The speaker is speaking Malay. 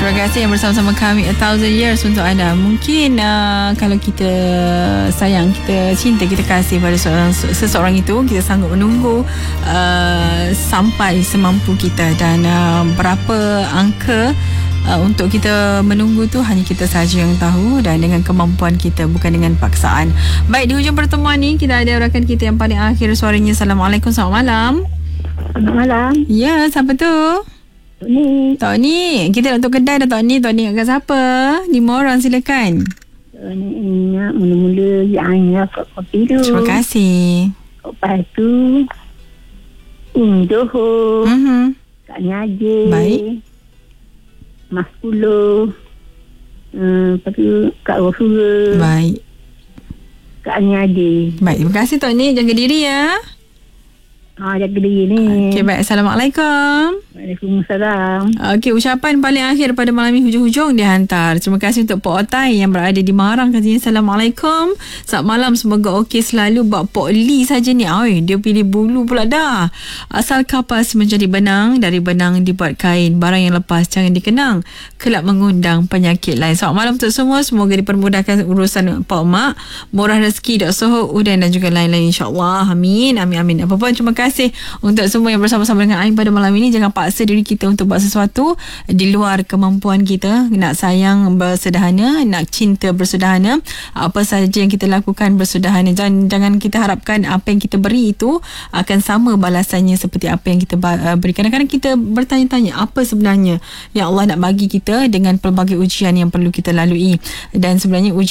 Terima kasih yang bersama-sama kami 1000 years untuk anda. Mungkin kalau kita sayang, kita cinta, kita kasih pada seseorang itu, kita sanggup menunggu sampai semampu kita. Dan berapa angka untuk kita menunggu tu hanya kita saja yang tahu, dan dengan kemampuan kita, bukan dengan paksaan. Baik, di hujung pertemuan ni kita ada rakan kita yang paling akhir suaranya. Assalamualaikum, selamat malam. Selamat malam. Ya, siapa tu? Tok Ni. Kita nak tutup kedai dah, Tok Ni. Tok Ni kat siapa? 5 orang, silakan. Ni mula-mula yang kopi tu. Terima kasih. Lepas tu Johor, Kak Nyaje, Baik. Mas Pulo, lepas tu Kak Rosura, Baik. Kak Nyaje. Baik, terima kasih Tok Ni. Jaga diri ya. Jaga diri ni. Okey, baik. Assalamualaikum. Waalaikumsalam. Okey, ucapan paling akhir pada malam ini hujung-hujung dihantar. Terima kasih untuk Pok Otai yang berada di Maharang. Katanya Assalamualaikum. Selamat malam, semoga okey selalu. Bak Pok Lee saja ni. Dia pilih bulu pula dah. Asal kapas menjadi benang, dari benang dibuat kain. Barang yang lepas jangan dikenang, kelak mengundang penyakit lain. Selamat malam untuk semua. Semoga dipermudahkan urusan Pak Mak, murah rezeki Dok Soho, Udan dan juga lain-lain, insyaAllah. Amin, amin, amin. Apa pun, terima kasih untuk semua yang bersama-sama dengan Ain pada malam ini. Jangan paksa diri kita untuk buat sesuatu di luar kemampuan kita. Nak sayang bersederhana, nak cinta bersederhana, apa sahaja yang kita lakukan bersederhana. Jangan kita harapkan apa yang kita beri itu akan sama balasannya seperti apa yang kita beri. Kadang-kadang kita bertanya-tanya apa sebenarnya yang Allah nak bagi kita dengan pelbagai ujian yang perlu kita lalui. Dan sebenarnya